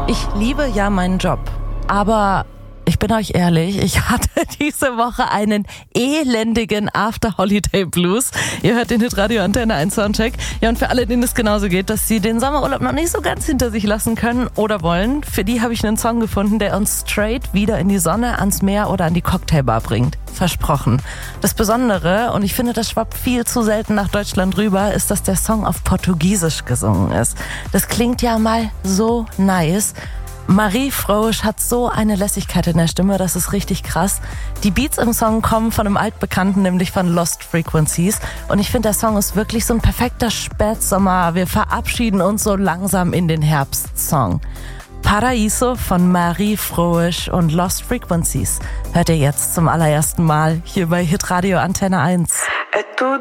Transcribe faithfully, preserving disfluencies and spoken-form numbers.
Ich liebe ja meinen Job, aber ich bin euch ehrlich, ich hatte diese Woche einen elendigen After-Holiday-Blues. Ihr hört den Hitradio Antenne eins Soundcheck. Ja, und für alle, denen es genauso geht, dass sie den Sommerurlaub noch nicht so ganz hinter sich lassen können oder wollen, für die habe ich einen Song gefunden, der uns straight wieder in die Sonne, ans Meer oder an die Cocktailbar bringt. Versprochen. Das Besondere, und ich finde, das schwappt viel zu selten nach Deutschland rüber, ist, dass der Song auf Portugiesisch gesungen ist. Das klingt ja mal so nice. Marie Froesch hat so eine Lässigkeit in der Stimme, das ist richtig krass. Die Beats im Song kommen von einem Altbekannten, nämlich von Lost Frequencies. Und ich finde, der Song ist wirklich so ein perfekter Spätsommer. Wir verabschieden uns so langsam in den Herbstsong. Paraíso von Marie Froesch und Lost Frequencies hört ihr jetzt zum allerersten Mal hier bei Hitradio Antenne eins.